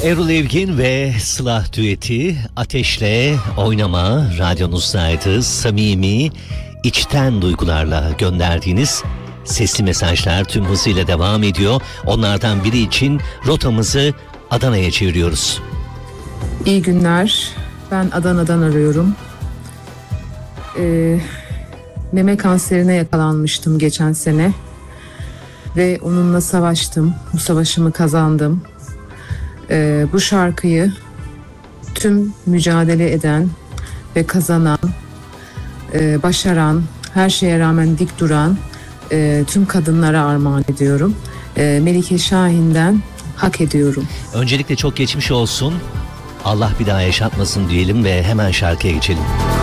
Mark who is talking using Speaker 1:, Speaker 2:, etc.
Speaker 1: Erol Evgin ve Sıla düeti Ateşle Oynama radyonuzdaydı. Samimi, içten duygularla gönderdiğiniz sesli mesajlar tüm hızıyla devam ediyor. Onlardan biri için rotamızı Adana'ya çeviriyoruz.
Speaker 2: İyi günler. Ben Adana'dan arıyorum. Meme kanserine yakalanmıştım geçen sene. Ve onunla savaştım. Bu savaşımı kazandım. Bu şarkıyı tüm mücadele eden ve kazanan, başaran, her şeye rağmen dik duran tüm kadınlara armağan ediyorum. Melike Şahin'den Hak Ediyorum.
Speaker 1: Öncelikle çok geçmiş olsun. Allah bir daha yaşatmasın diyelim ve hemen şarkıya geçelim.